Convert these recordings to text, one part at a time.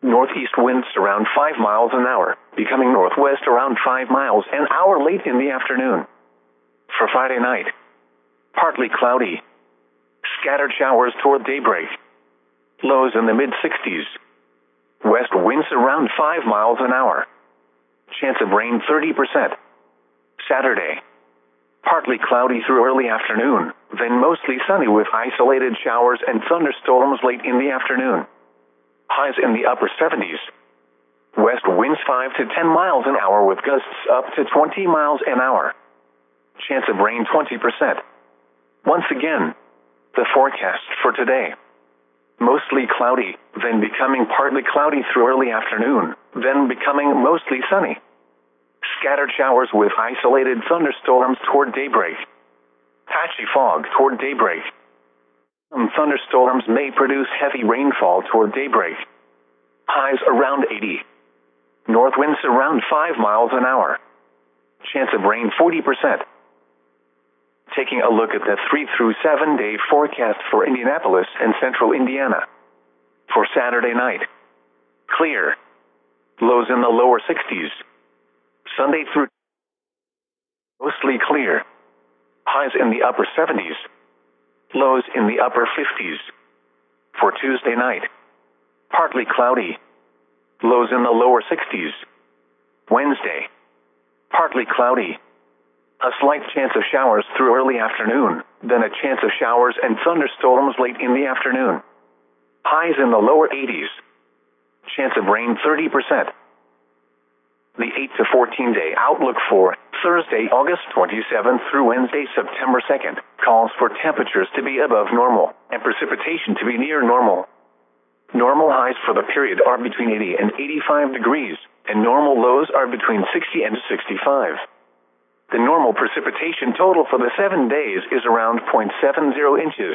Northeast winds around 5 miles an hour, becoming northwest around 5 miles an hour late in the afternoon. For Friday night, partly cloudy. Scattered showers toward daybreak. Lows in the mid-60s. West winds around 5 miles an hour. Chance of rain 30%. Saturday, partly cloudy through early afternoon, then mostly sunny with isolated showers and thunderstorms late in the afternoon. Highs in the upper 70s. West winds 5 to 10 miles an hour with gusts up to 20 miles an hour. Chance of rain 20%. Once again, the forecast for today. Mostly cloudy, then becoming partly cloudy through early afternoon, then becoming mostly sunny. Scattered showers with isolated thunderstorms toward daybreak. Patchy fog toward daybreak. Some thunderstorms may produce heavy rainfall toward daybreak. Highs around 80. North winds around 5 miles an hour. Chance of rain 40%. Taking a look at the 3 through 7 day forecast for Indianapolis and central Indiana. For Saturday night, clear. Lows in the lower 60s. Sunday through mostly clear. Highs in the upper 70s. Lows in the upper 50s. For Tuesday night, partly cloudy. Lows in the lower 60s. Wednesday, partly cloudy. A slight chance of showers through early afternoon, then a chance of showers and thunderstorms late in the afternoon. Highs in the lower 80s. Chance of rain 30%. The 8 to 14 day outlook for Thursday, August 27th through Wednesday, September 2nd, calls for temperatures to be above normal and precipitation to be near normal. Normal highs for the period are between 80 and 85 degrees, and normal lows are between 60 and 65. The normal precipitation total for the 7 days is around 0.70 inches.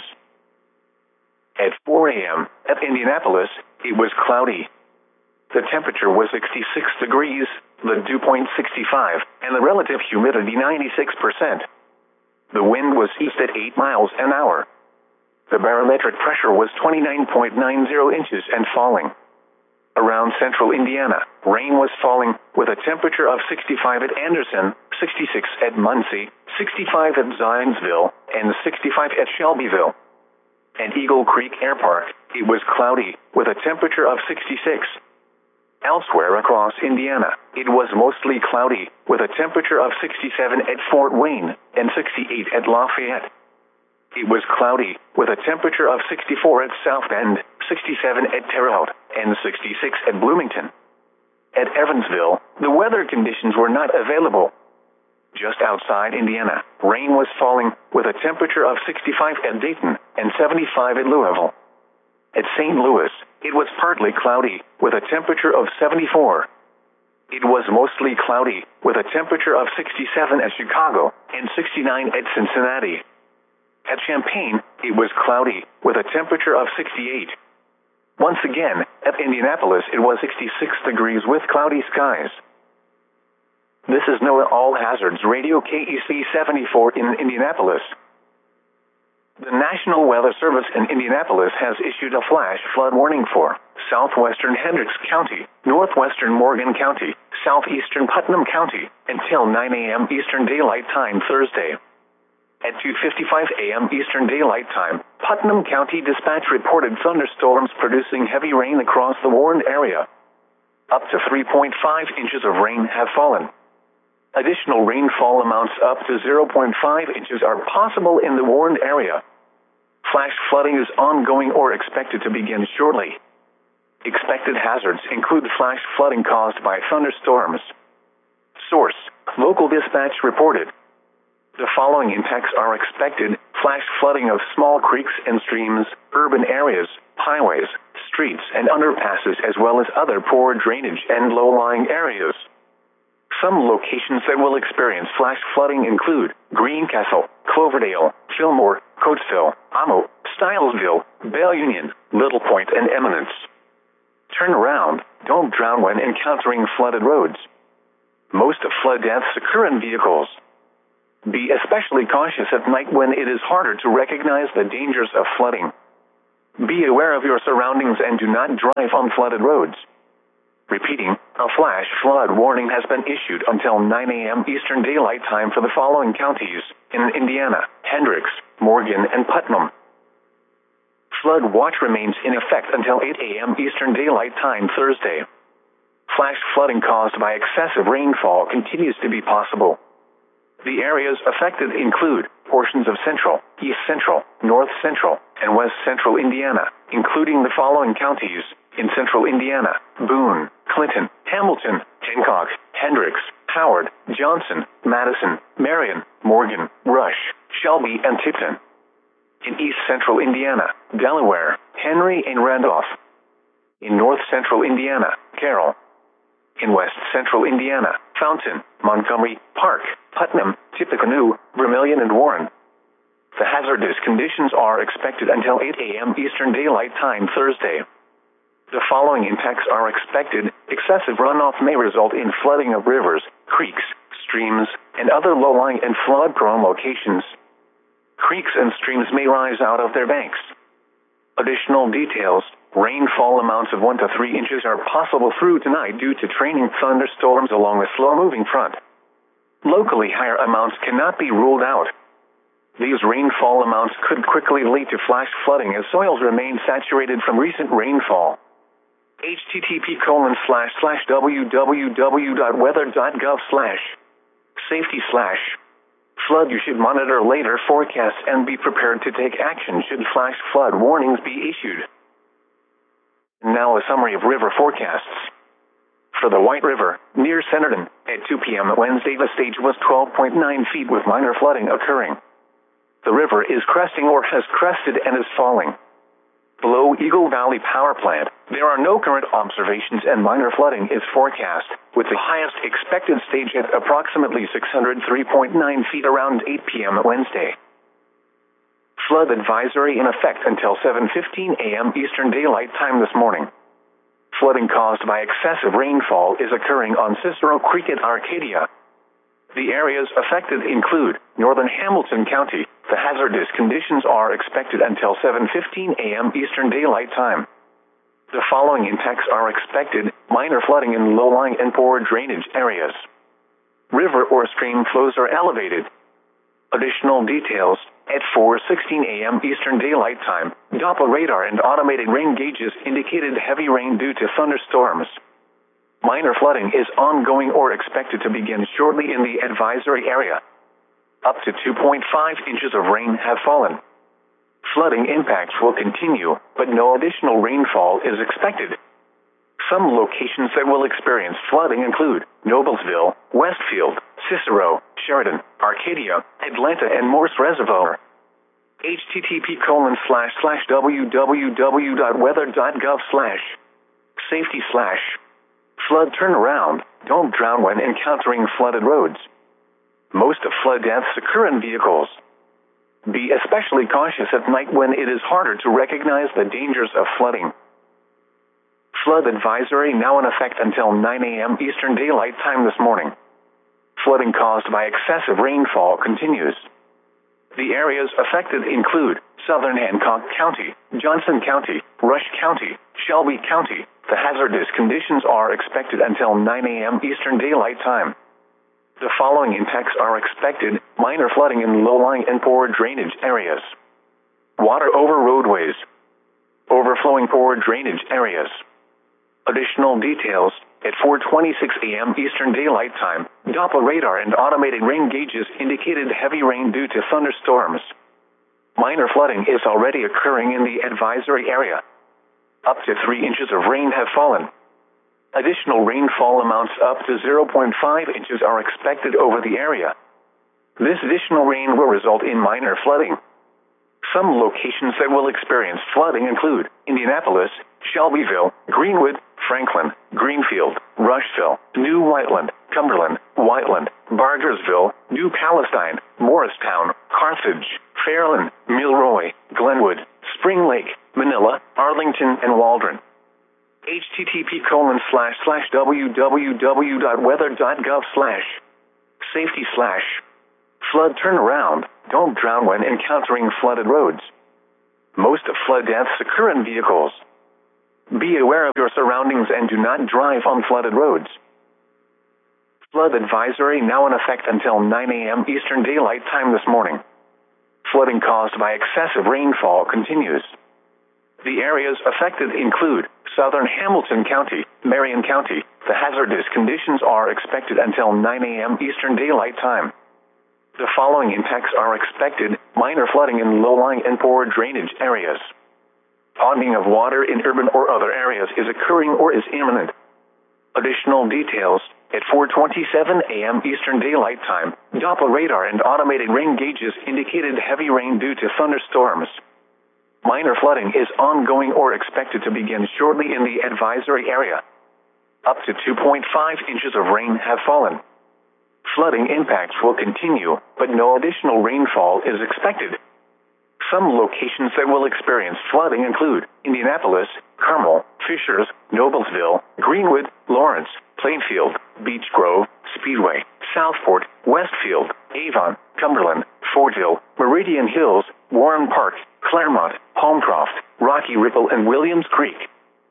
At 4 a.m. at Indianapolis, it was cloudy. The temperature was 66 degrees, the dew point 65, and the relative humidity 96%. The wind was east at 8 miles an hour. The barometric pressure was 29.90 inches and falling. Around central Indiana, rain was falling with a temperature of 65 at Anderson, 66 at Muncie, 65 at Zionsville, and 65 at Shelbyville. At Eagle Creek Air Park, it was cloudy with a temperature of 66. Elsewhere across Indiana, it was mostly cloudy with a temperature of 67 at Fort Wayne and 68 at Lafayette. It was cloudy with a temperature of 64 at South Bend, 67 at Terre Haute, and 66 at Bloomington. At Evansville, the weather conditions were not available. Just outside Indiana, rain was falling with a temperature of 65 at Dayton and 75 at Louisville. At St. Louis, it was partly cloudy with a temperature of 74. It was mostly cloudy with a temperature of 67 at Chicago and 69 at Cincinnati. At Champaign, it was cloudy with a temperature of 68. Once again, at Indianapolis, it was 66 degrees with cloudy skies. This is NOAA All Hazards Radio KEC 74 in Indianapolis. The National Weather Service in Indianapolis has issued a flash flood warning for southwestern Hendricks County, northwestern Morgan County, southeastern Putnam County, until 9 a.m. Eastern Daylight Time Thursday. At 2:55 a.m. Eastern Daylight Time, Putnam County Dispatch reported thunderstorms producing heavy rain across the warned area. Up to 3.5 inches of rain have fallen. Additional rainfall amounts up to 0.5 inches are possible in the warned area. Flash flooding is ongoing or expected to begin shortly. Expected hazards include flash flooding caused by thunderstorms. Source: local dispatch reported. The following impacts are expected: flash flooding of small creeks and streams, urban areas, highways, streets, and underpasses, as well as other poor drainage and low-lying areas. Some locations that will experience flash flooding include Greencastle, Cloverdale, Fillmore, Coatesville, Amo, Stylesville, Belle Union, Little Point, and Eminence. Turn around. Don't drown when encountering flooded roads. Most of flood deaths occur in vehicles. Be especially cautious at night when it is harder to recognize the dangers of flooding. Be aware of your surroundings and do not drive on flooded roads. Repeating, a flash flood warning has been issued until 9 a.m. Eastern Daylight Time for the following counties in Indiana: Hendricks, Morgan, and Putnam. Flood watch remains in effect until 8 a.m. Eastern Daylight Time Thursday. Flash flooding caused by excessive rainfall continues to be possible. The areas affected include portions of central, east central, north central, and west central Indiana, including the following counties in central Indiana: Boone, Clinton, Hamilton, Hancock, Hendricks, Howard, Johnson, Madison, Marion, Morgan, Rush, Shelby, and Tipton. In east central Indiana: Delaware, Henry, and Randolph. In north central Indiana: Carroll. In west central Indiana: Fountain, Montgomery, Park, Putnam, Tippecanoe, Vermilion, and Warren. The hazardous conditions are expected until 8 a.m. Eastern Daylight Time Thursday. The following impacts are expected. Excessive runoff may result in flooding of rivers, creeks, streams, and other low-lying and flood-prone locations. Creeks and streams may rise out of their banks. Additional details: rainfall amounts of 1 to 3 inches are possible through tonight due to trailing thunderstorms along a slow-moving front. Locally, higher amounts cannot be ruled out. These rainfall amounts could quickly lead to flash flooding as soils remain saturated from recent rainfall. http://www.weather.gov/safety/flood. You should monitor later forecasts and be prepared to take action should flash flood warnings be issued. Now a summary of river forecasts. For the White River, near Centerton, at 2 p.m. Wednesday, the stage was 12.9 feet with minor flooding occurring. The river is cresting or has crested and is falling. Below Eagle Valley Power Plant, there are no current observations and minor flooding is forecast, with the highest expected stage at approximately 603.9 feet around 8 p.m. Wednesday. Flood advisory in effect until 7:15 a.m. Eastern Daylight Time this morning. Flooding caused by excessive rainfall is occurring on Cicero Creek at Arcadia. The areas affected include northern Hamilton County. The hazardous conditions are expected until 7:15 a.m. Eastern Daylight Time. The following impacts are expected: minor flooding in low-lying and poor drainage areas. River or stream flows are elevated. Additional details: at 4:16 a.m. Eastern Daylight Time, Doppler radar and automated rain gauges indicated heavy rain due to thunderstorms. Minor flooding is ongoing or expected to begin shortly in the advisory area. Up to 2.5 inches of rain have fallen. Flooding impacts will continue, but no additional rainfall is expected. Some locations that will experience flooding include Noblesville, Westfield, Cicero, Sheridan, Arcadia, Atlanta, and Morse Reservoir. http://www.weather.gov/safety/flood turnaround. Don't drown when encountering flooded roads. Most of flood deaths occur in vehicles. Be especially cautious at night when it is harder to recognize the dangers of flooding. Flood advisory now in effect until 9 a.m. Eastern Daylight Time this morning. Flooding caused by excessive rainfall continues. The areas affected include southern Hancock County, Johnson County, Rush County, Shelby County. The hazardous conditions are expected until 9 a.m. Eastern Daylight Time. The following impacts are expected: minor flooding in low-lying and poor drainage areas. Water over roadways. Overflowing poor drainage areas. Additional details: at 4:26 a.m. Eastern Daylight Time, Doppler radar and automated rain gauges indicated heavy rain due to thunderstorms. Minor flooding is already occurring in the advisory area. Up to 3 inches of rain have fallen. Additional rainfall amounts up to 0.5 inches are expected over the area. This additional rain will result in minor flooding. Some locations that will experience flooding include Indianapolis, Shelbyville, Greenwood, Franklin, Greenfield, Rushville, New Whiteland, Cumberland, Whiteland, Bargersville, New Palestine, Morristown, Carthage, Fairland, Milroy, Glenwood, Spring Lake, Manila, Arlington, and Waldron. http://www.weather.gov/safety/flood turnaround. Don't drown when encountering flooded roads. Most of flood deaths occur in vehicles. Be aware of your surroundings and do not drive on flooded roads. Flood advisory now in effect until 9 a.m. Eastern Daylight Time this morning. Flooding caused by excessive rainfall continues. The areas affected include southern Hamilton County, Marion County. The hazardous conditions are expected until 9 a.m. Eastern Daylight Time. The following impacts are expected: minor flooding in low-lying and poor drainage areas. Ponding of water in urban or other areas is occurring or is imminent. Additional details at 4:27 a.m. Eastern Daylight Time. Doppler radar and automated rain gauges indicated heavy rain due to thunderstorms. Minor flooding is ongoing or expected to begin shortly in the advisory area. Up to 2.5 inches of rain have fallen. Flooding impacts will continue, but no additional rainfall is expected. Some locations that will experience flooding include Indianapolis, Carmel, Fishers, Noblesville, Greenwood, Lawrence, Plainfield, Beech Grove, Speedway, Southport, Westfield, Avon, Cumberland, Fortville, Meridian Hills, Warren Park, Claremont, Holmcroft, Rocky Ripple, and Williams Creek.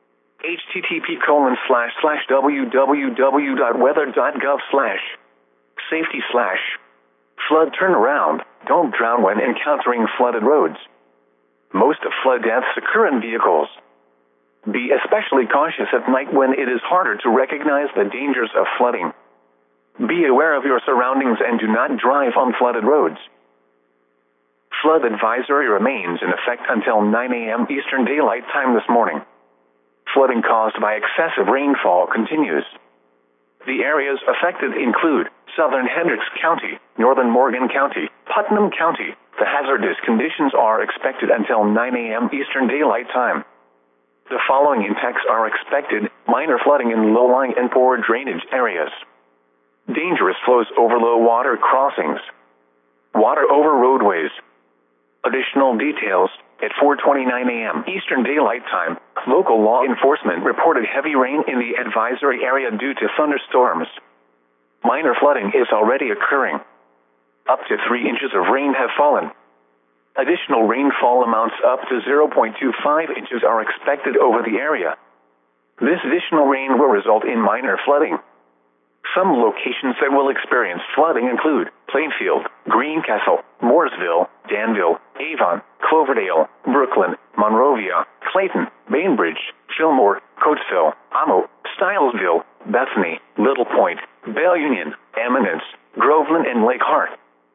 http://www.weather.gov/safety/flood turnaround. Don't drown when encountering flooded roads. Most flood deaths occur in vehicles. Be especially cautious at night when it is harder to recognize the dangers of flooding. Be aware of your surroundings and do not drive on flooded roads. Flood advisory remains in effect until 9 a.m. Eastern Daylight Time this morning. Flooding caused by excessive rainfall continues. The areas affected include southern Hendricks County, northern Morgan County, Putnam County. The hazardous conditions are expected until 9 a.m. Eastern Daylight Time. The following impacts are expected: minor flooding in low-lying and poor drainage areas. Dangerous flows over low water crossings. Water over roadways. Additional details at 4:29 a.m. Eastern Daylight Time. Local law enforcement reported heavy rain in the advisory area due to thunderstorms. Minor flooding is already occurring. Up to 3 inches of rain have fallen. Additional rainfall amounts up to 0.25 inches are expected over the area. This additional rain will result in minor flooding. Some locations that will experience flooding include Plainfield, Greencastle, Mooresville, Danville, Avon, Cloverdale, Brooklyn, Monrovia, Clayton, Bainbridge, Fillmore, Coatesville, Amo, Stylesville, Bethany, Little Point, Belle Union, Eminence, Groveland, and Lake Hart.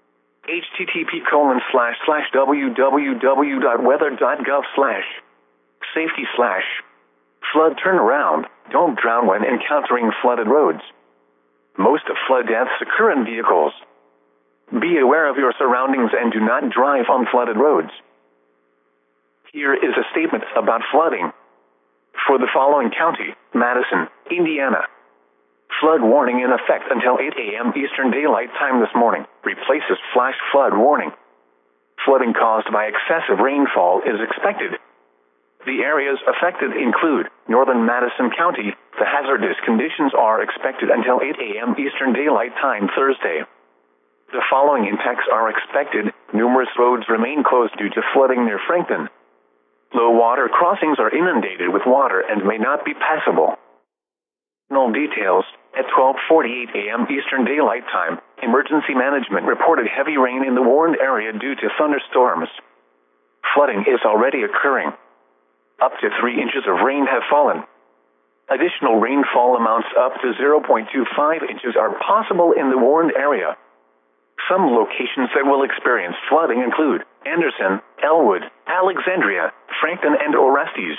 http://www.weather.gov/safety/flood turnaround. Don't drown when encountering flooded roads. Most flood deaths occur in vehicles. Be aware of your surroundings and do not drive on flooded roads. Here is a statement about flooding. For the following county: Madison, Indiana. Flood warning in effect until 8 a.m. Eastern Daylight Time this morning. Replaces flash flood warning. Flooding caused by excessive rainfall is expected. The areas affected include northern Madison County. The hazardous conditions are expected until 8 a.m. Eastern Daylight Time Thursday. The following impacts are expected: numerous roads remain closed due to flooding near Frankton. Low water crossings are inundated with water and may not be passable. No details at 12:48 a.m. Eastern Daylight Time. Emergency management reported heavy rain in the warned area due to thunderstorms. Flooding is already occurring. Up to 3 inches of rain have fallen. Additional rainfall amounts up to 0.25 inches are possible in the warned area. Some locations that will experience flooding include Anderson, Elwood, Alexandria, Frankton, and Orestes.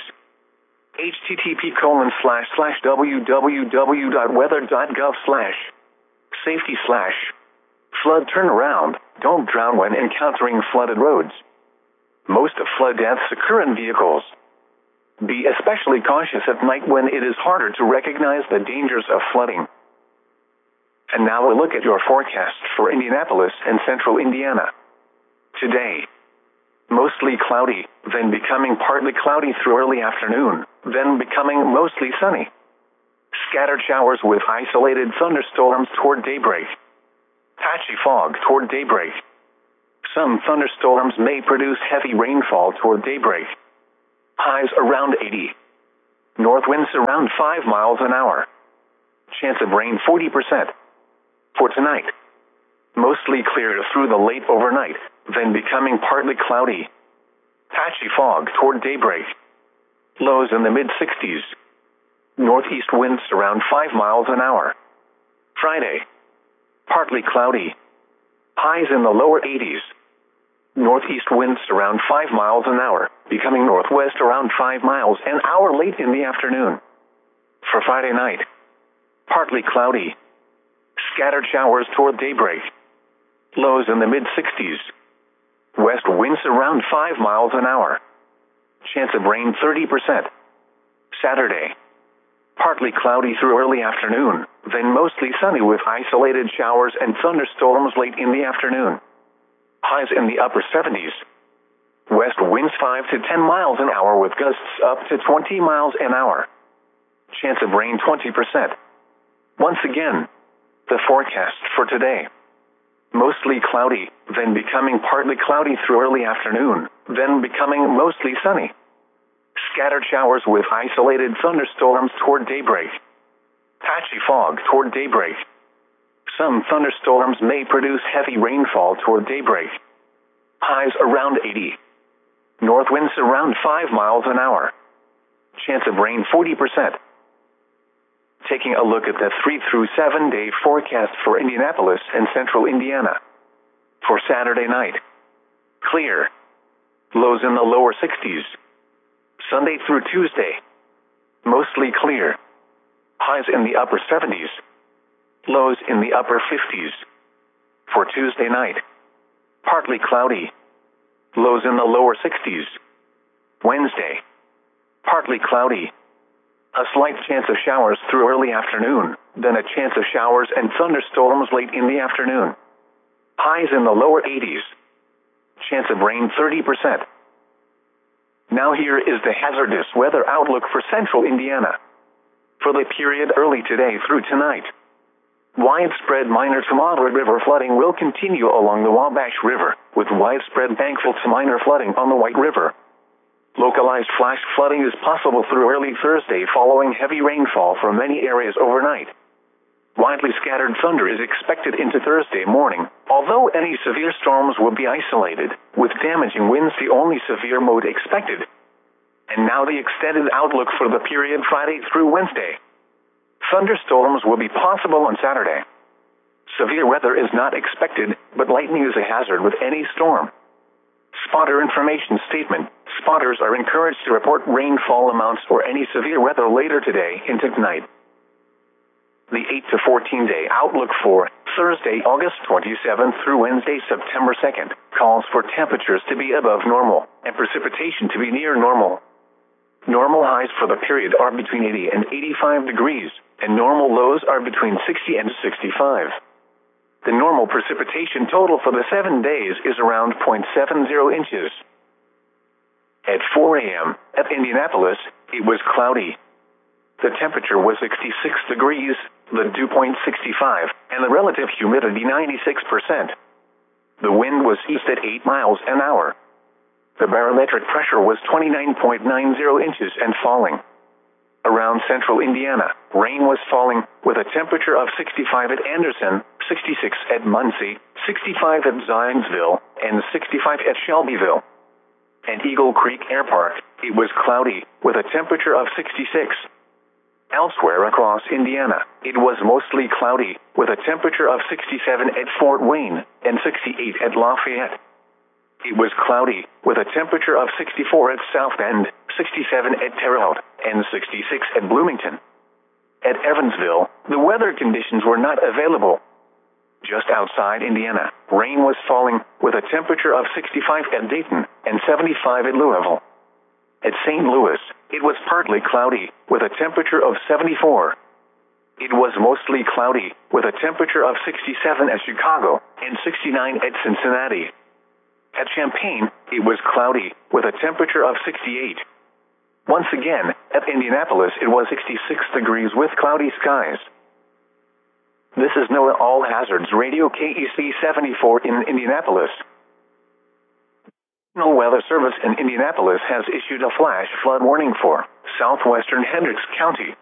http://www.weather.gov/safety/flood turnaround. Don't drown when encountering flooded roads. Most flood deaths occur in vehicles. Be especially cautious at night when it is harder to recognize the dangers of flooding. And now a look at your forecast for Indianapolis and central Indiana. Today, mostly cloudy, then becoming partly cloudy through early afternoon, then becoming mostly sunny. Scattered showers with isolated thunderstorms toward daybreak. Patchy fog toward daybreak. Some thunderstorms may produce heavy rainfall toward daybreak. Highs around 80. North winds around 5 miles an hour. Chance of rain 40%. For tonight, mostly clear through the late overnight, then becoming partly cloudy. Patchy fog toward daybreak. Lows in the mid-60s. Northeast winds around 5 miles an hour. Friday, partly cloudy. Highs in the lower 80s. Northeast winds around 5 miles an hour, becoming northwest around 5 miles an hour late in the afternoon. For Friday night, partly cloudy. Scattered showers toward daybreak. Lows in the mid-60s. West winds around 5 miles an hour. Chance of rain 30%. Saturday, partly cloudy through early afternoon, then mostly sunny with isolated showers and thunderstorms late in the afternoon. Highs in the upper 70s. West winds 5 to 10 miles an hour with gusts up to 20 miles an hour. Chance of rain 20%. Once again, the forecast for today. Mostly cloudy, then becoming partly cloudy through early afternoon, then becoming mostly sunny. Scattered showers with isolated thunderstorms toward daybreak. Patchy fog toward daybreak. Some thunderstorms may produce heavy rainfall toward daybreak. Highs around 80. North winds around 5 miles an hour. Chance of rain 40%. Taking a look at the 3 through 7 day forecast for Indianapolis and central Indiana. For Saturday night, clear. Lows in the lower 60s. Sunday through Tuesday, mostly clear. Highs in the upper 70s. Lows in the upper 50s. For Tuesday night, partly cloudy. Lows in the lower 60s. Wednesday, partly cloudy. A slight chance of showers through early afternoon, then a chance of showers and thunderstorms late in the afternoon. Highs in the lower 80s. Chance of rain 30%. Now here is the hazardous weather outlook for central Indiana. For the period early today through tonight, widespread minor to moderate river flooding will continue along the Wabash River, with widespread bankfull to minor flooding on the White River. Localized flash flooding is possible through early Thursday following heavy rainfall from many areas overnight. Widely scattered thunder is expected into Thursday morning, although any severe storms will be isolated, with damaging winds the only severe mode expected. And now the extended outlook for the period Friday through Wednesday. Thunderstorms will be possible on Saturday. Severe weather is not expected, but lightning is a hazard with any storm. Spotter information statement. Spotters are encouraged to report rainfall amounts or any severe weather later today into tonight. The 8 to 14 day outlook for Thursday, August 27th through Wednesday, September 2nd, calls for temperatures to be above normal and precipitation to be near normal. Normal highs for the period are between 80 and 85 degrees, and normal lows are between 60 and 65. The normal precipitation total for the 7 days is around 0.70 inches. At 4 a.m. at Indianapolis, it was cloudy. The temperature was 66 degrees, the dew point 65, and the relative humidity 96%. The wind was east at 8 miles an hour. The barometric pressure was 29.90 inches and falling. Around central Indiana, rain was falling, with a temperature of 65 at Anderson, 66 at Muncie, 65 at Zionsville, and 65 at Shelbyville. At Eagle Creek Air Park, it was cloudy, with a temperature of 66. Elsewhere across Indiana, it was mostly cloudy, with a temperature of 67 at Fort Wayne and 68 at Lafayette. It was cloudy, with a temperature of 64 at South Bend, 67 at Terre Haute, and 66 at Bloomington. At Evansville, the weather conditions were not available. Just outside Indiana, rain was falling, with a temperature of 65 at Dayton and 75 at Louisville. At St. Louis, it was partly cloudy, with a temperature of 74. It was mostly cloudy, with a temperature of 67 at Chicago and 69 at Cincinnati. At Champaign, it was cloudy, with a temperature of 68. Once again, at Indianapolis, it was 66 degrees with cloudy skies. This is NOAA All Hazards Radio KEC 74 in Indianapolis. National Weather Service in Indianapolis has issued a flash flood warning for southwestern Hendricks County,